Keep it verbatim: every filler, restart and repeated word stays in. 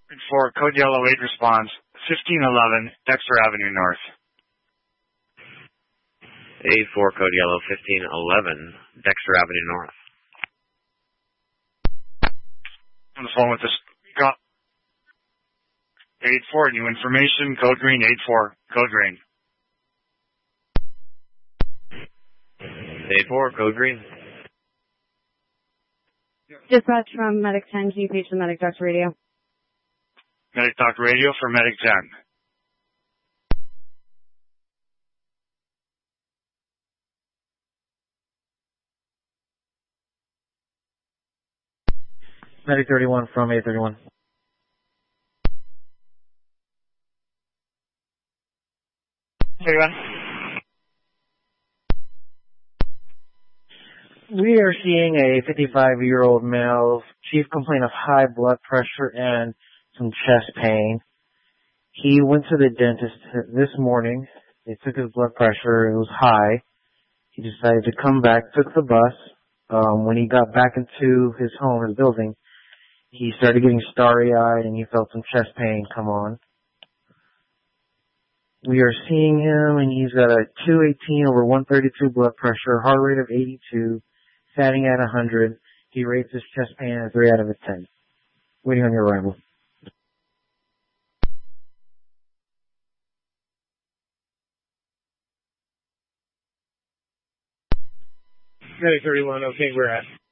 For code yellow eight response, fifteen eleven Dexter Avenue North. eight four code yellow fifteen eleven Dexter Avenue North. On the phone with this eight four, new information, code green eight four, code green. eight four, code green. Dispatch from Medic ten, can you page the Medic Doctor Radio? Medic Doctor Radio for Medic ten. Medic thirty-one from A thirty-one. thirty-one. We are seeing a fifty-five-year-old male, chief complaint of high blood pressure and some chest pain. He went to the dentist this morning. They took his blood pressure. It was high. He decided to come back, took the bus. Um, when he got back into his home, his building, he started getting starry-eyed and he felt some chest pain come on. We are seeing him, and he's got a two eighteen over one thirty-two blood pressure, heart rate of eighty-two, fatting at one hundred. He rates his chest pain at a three out of a ten. Waiting on your arrival. Medic thirty-one, okay, we're at.